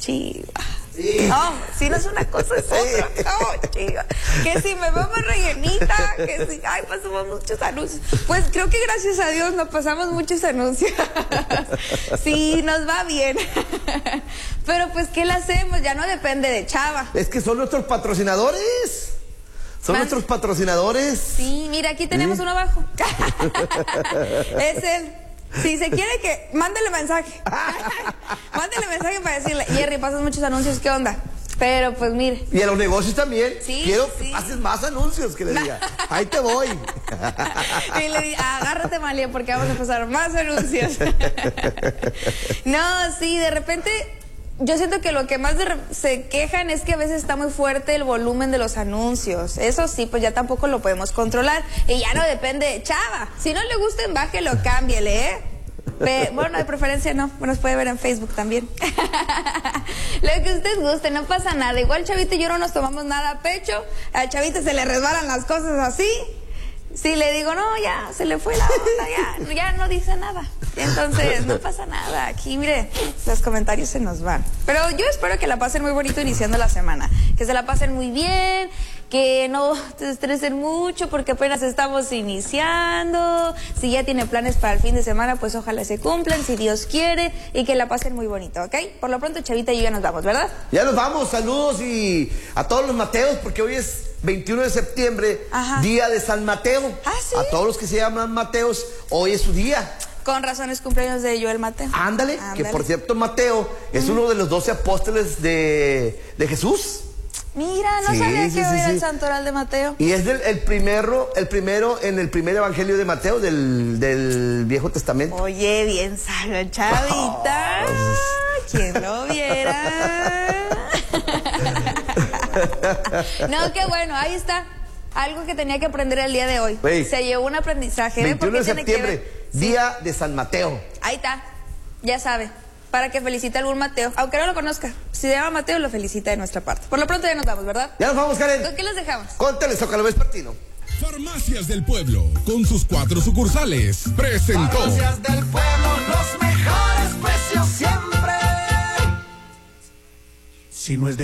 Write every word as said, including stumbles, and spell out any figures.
Chiva. Sí. No, si no es una cosa, es otra. No, chiva. Que si me veo más rellenita, que si, ay, pasamos muchos anuncios. Pues creo que gracias a Dios no pasamos muchos anuncios. Sí, nos va bien. Pero pues, ¿qué le hacemos? Ya no depende de Chava. Es que son nuestros patrocinadores. Son ¿Más? nuestros patrocinadores. Sí, mira, aquí tenemos ¿Sí? uno abajo. Es él. Si se quiere que... Mándele mensaje. Mándele mensaje para decirle, Jerry, pasas muchos anuncios, ¿qué onda? Pero pues mire. Y a los negocios también. Sí, Quiero sí. que pases más anuncios, que le diga. Ahí te voy. Y le digo, agárrate, Malia, porque vamos a pasar más anuncios. No, sí, de repente... Yo siento que lo que más de se quejan es que a veces está muy fuerte el volumen de los anuncios. Eso sí, pues ya tampoco lo podemos controlar. Y ya no depende de Chava. Si no le gusten, bájelo, cámbiele, ¿eh? Pe bueno, de preferencia no. Nos puede ver en Facebook también. Lo que usted guste, no pasa nada. Igual Chavita y yo no nos tomamos nada a pecho. A Chavita se le resbalan las cosas así. Si le digo, no, ya, se le fue la onda, ya, ya no dice nada. Entonces, no pasa nada. Aquí, mire, los comentarios se nos van. Pero yo espero que la pasen muy bonito iniciando la semana. Que se la pasen muy bien, que no se estresen mucho porque apenas estamos iniciando. Si ya tiene planes para el fin de semana, pues ojalá se cumplan, si Dios quiere, y que la pasen muy bonito, ¿ok? Por lo pronto, Chavita y yo ya nos vamos, ¿verdad? Ya nos vamos, saludos y a todos los Mateos, porque hoy es veintiuno de septiembre, Ajá. día de San Mateo. ¿Ah, sí? A todos los que se llaman Mateos, hoy es su día. Con razón es cumpleaños de Joel Mateo. Ándale, Ándale. que por cierto Mateo es mm. uno de los doce apóstoles de, de Jesús. Mira, no sí, sabía sí, que hoy sí, era sí. el santoral de Mateo. Y es del, el, primero, el primero en el primer evangelio de Mateo del, del Viejo Testamento. Oye, bien salvo, Chavita. Oh. ¿Quién lo viera? No, qué bueno, ahí está. Algo que tenía que aprender el día de hoy. Wey. Se llevó un aprendizaje. veintiuno de septiembre, día sí. de San Mateo. Ahí está, ya sabe. Para que felicite a algún Mateo, aunque no lo conozca. Si se llama Mateo, lo felicita de nuestra parte. Por lo pronto ya nos vamos, ¿verdad? Ya nos vamos, Karen. ¿Con qué los dejamos? Con Telezócalo Vespertino. Farmacias del Pueblo, con sus cuatro sucursales, presentó. Farmacias del Pueblo, los mejores precios siempre. Si no es de